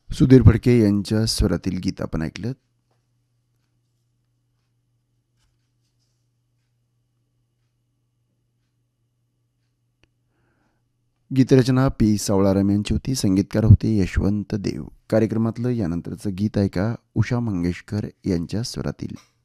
सुधीर फडके यांच्या स्वरातील गीत आपण ऐकलं. गीतरचना पी सावळाराम यांची होती. संगीतकार होते यशवंत देव. कार्यक्रमातलं यानंतरचं गीत ऐका उषा मंगेशकर यांच्या स्वरातील.